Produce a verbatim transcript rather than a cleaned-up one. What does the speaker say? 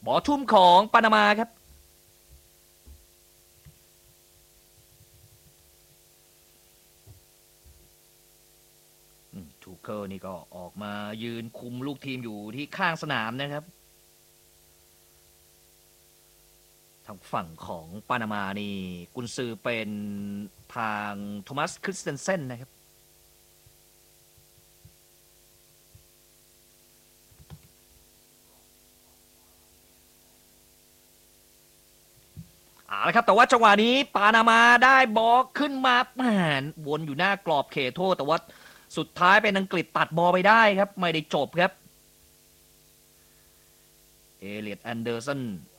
บอลทุ่มของปานามาครับทูเคิลนี่ก็ออกมายืนคุมลูกทีมอยู่ที่ข้างสนามนะครับทางฝั่งของปานามานี่กุนซือเป็นทางโทมัสคริสเตนเซนนะครับเอาละครับแต่ว่าจังหวะนี้ปานามาได้บอลขึ้นมาแหมวนอยู่หน้ากรอบเขตโทษแต่ว่าสุดท้ายเป็นอังกฤษตัดบอลไปได้ครับไม่ได้จบครับเอเลียตแอนเดอร์สัน